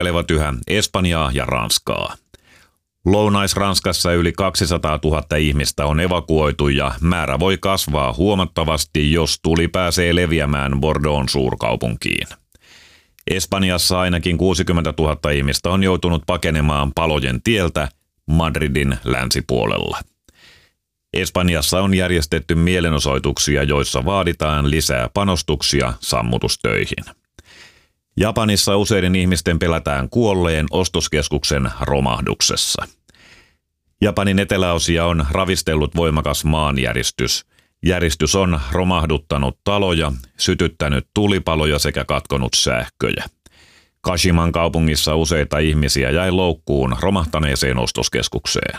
uhkailevat yhä Espanjaa ja Ranskaa. Lounais-Ranskassa yli 200 000 ihmistä on evakuoitu ja määrä voi kasvaa huomattavasti, jos tuli pääsee leviämään Bordeauxn suurkaupunkiin. Espanjassa ainakin 60 000 ihmistä on joutunut pakenemaan palojen tieltä Madridin länsipuolella. Espanjassa on järjestetty mielenosoituksia, joissa vaaditaan lisää panostuksia sammutustöihin. Japanissa useiden ihmisten pelätään kuolleen ostoskeskuksen romahduksessa. Japanin eteläosia on ravistellut voimakas maanjäristys. Järistys on romahduttanut taloja, sytyttänyt tulipaloja sekä katkonut sähköjä. Kashiman kaupungissa useita ihmisiä jäi loukkuun romahtaneeseen ostoskeskukseen.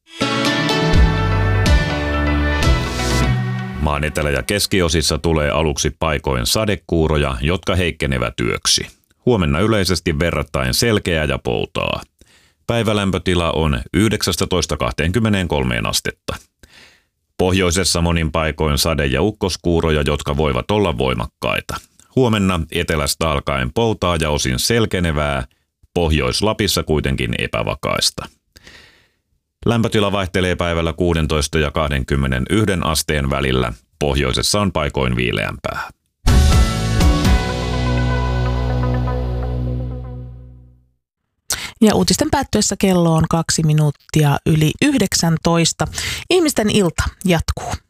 Maan etelä- ja keskiosissa tulee aluksi paikoin sadekuuroja, jotka heikkenevät yöksi. Huomenna yleisesti verrattain selkeää ja poutaa. Päivälämpötila on 19–23 astetta. Pohjoisessa monin paikoin sade- ja ukkoskuuroja, jotka voivat olla voimakkaita. Huomenna etelästä alkaen poutaa ja osin selkenevää, Pohjois-Lapissa kuitenkin epävakaista. Lämpötila vaihtelee päivällä 16 ja 21 asteen välillä. Pohjoisessa on paikoin viileämpää. Ja uutisten päättyessä kello on 2 minuuttia yli 19. Ihmisten ilta jatkuu.